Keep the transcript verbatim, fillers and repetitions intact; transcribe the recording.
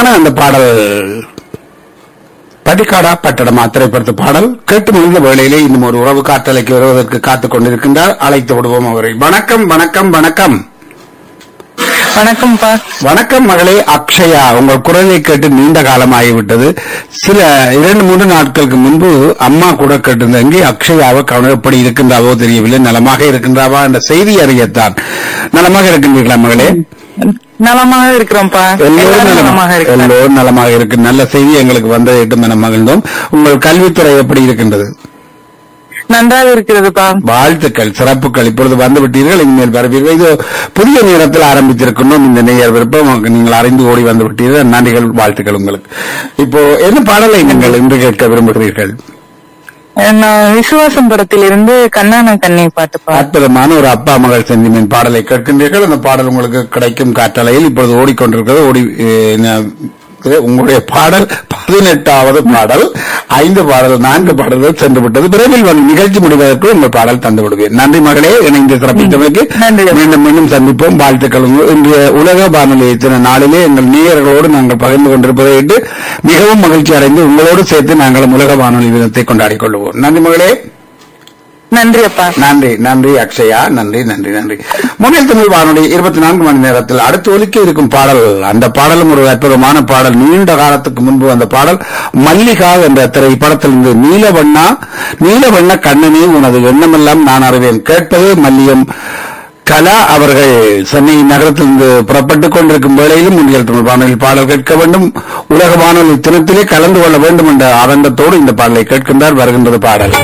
அற்புதமான அந்த பாடல் பட்டிக்காடா பட்டடமா திரைப்படத்து பாடல் கேட்டு முடிந்த வேளையிலே இன்னும் ஒரு உறவு காற்றலைக்கு வருவதற்கு காத்துக் கொண்டிருக்கின்றார். அழைத்து விடுவோம் அவரை. வணக்கம் வணக்கம் வணக்கம் வணக்கம்ப்பா. வணக்கம் மகளே அக்ஷயா. உங்கள் குரலை கேட்டு நீண்ட காலம் ஆகிவிட்டது. சில இரண்டு மூன்று நாட்களுக்கு முன்பு அம்மா கூட கேட்டிருந்த எங்கே அக்ஷயாவை கவனம் எப்படி இருக்கின்றாவோ தெரியவில்லை, நலமாக இருக்கின்றாவா என்ற செய்தி அறியத்தான். நலமாக இருக்கின்றீர்களா மகளே? நலமாக இருக்கிறோம்ப்பா. எல்லோரும் நலமாக இருக்கு. எல்லோரும் நலமாக இருக்கு. நல்ல செய்தி எங்களுக்கு வந்ததை என மகிழ்ந்தோம். உங்கள் கல்வித்துறை எப்படி இருக்கின்றது? நன்றாக இருக்கிறதுப்பா. வாழ்த்துக்கள், சிறப்புகள். இப்பொழுது வந்துவிட்டீர்கள், இனிமேல் வருவீர்கள். இது புதிய நேரத்தில் ஆரம்பித்திருக்கணும் இந்த நேயர் விருப்பம். நீங்கள் அறிந்து ஓடி வந்து விட்டீர்கள். நன்றிகள், வாழ்த்துக்கள் உங்களுக்கு. இப்போ என்ன பாடலை நீங்கள் இன்று கேட்க விரும்புகிறீர்கள்? நான் விசுவாசம் படத்தில் இருந்து கண்ணான கண்ணை பாட்டுப்பா. அற்புதமான ஒரு அப்பா மகள் சென்டிமெண்ட் பாடலை கேட்கின்றீர்கள். அந்த பாடல் உங்களுக்கு கிடைக்கும் காற்றலையில் இப்பொழுது ஓடிக்கொண்டிருக்கிறது. ஓடி உங்களுடைய பாடல் பதினெட்டாவது பாடல். ஐந்து பாடல் நான்கு பாடல்கள் சென்று விட்டது. விரைவில் வந்து நிகழ்ச்சி முடிவதற்கு உங்கள் பாடல் தந்து விடுவேன். நன்றி மகளே, இணைந்து சிறப்பித்தமைக்கு. மீண்டும் மீண்டும் சந்திப்போம். வாழ்த்துக்கள். இன்றைய உலக வானொலி தின நாளிலே எங்கள் நேயர்களோடு நாங்கள் பகிர்ந்து கொண்டிருப்பதை விட்டு மிகவும் மகிழ்ச்சி அடைந்து உங்களோடு சேர்த்து நாங்கள் உலக வானொலி தினத்தை கொண்டாடிக் கொள்வோம். நன்றி மகளே. நன்றி அப்பா. நன்றி நன்றி அக்ஷயா. நன்றி நன்றி நன்றி. முன்னில் தமிழ் வானொலி இருபத்தி நான்கு மணி நேரத்தில் அடுத்து ஒலிக்க இருக்கும் பாடல், அந்த பாடலும் ஒரு அற்புதமான பாடல். நீண்ட காலத்துக்கு முன்பு அந்த பாடல் மல்லிகா என்ற திரைப்படத்திலிருந்து நீலவண்ணா நீலவண்ண கண்ணனே உனது எண்ணமெல்லாம் நான் அறிவேன். கேட்பது மல்லியம் கலா அவர்கள் சென்னை நகரத்திலிருந்து புறப்பட்டுக் கொண்டிருக்கும் வேளையிலும் முன்னில் தமிழ் வானொலி பாடல் கேட்க வேண்டும், உலக வானொலி தினத்திலே கலந்து கொள்ள வேண்டும் என்ற ஆனந்தத்தோடு இந்த பாடலை கேட்கின்றார். வருகின்றது பாடல்.